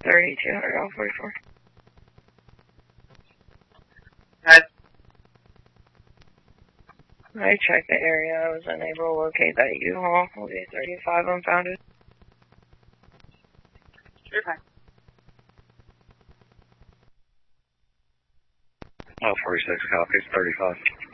3200 off 44. I checked the area. I was unable to locate that U-Haul. Will be 35 unfounded. Sure, fine. 46 copies, 35.